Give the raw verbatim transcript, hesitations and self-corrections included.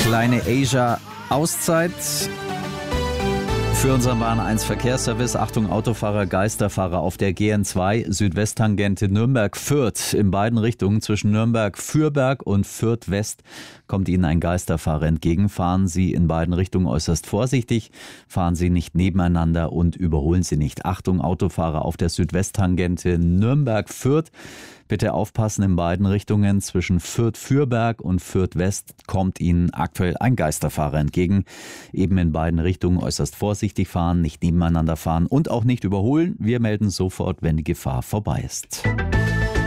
Kleine Asia-Auszeit für unseren Bahn eins Verkehrsservice. Achtung, Autofahrer, Geisterfahrer auf der G N zwei Südwesttangente Nürnberg-Fürth. In beiden Richtungen zwischen Nürnberg-Fürberg und Fürth-West kommt Ihnen ein Geisterfahrer entgegen. Fahren Sie in beiden Richtungen äußerst vorsichtig. Fahren Sie nicht nebeneinander und überholen Sie nicht. Achtung, Autofahrer auf der Südwesttangente Nürnberg-Fürth. Bitte aufpassen, in beiden Richtungen zwischen Fürth-Fürberg und Fürth-West kommt Ihnen aktuell ein Geisterfahrer entgegen. Eben in beiden Richtungen äußerst vorsichtig fahren, nicht nebeneinander fahren und auch nicht überholen. Wir melden sofort, wenn die Gefahr vorbei ist.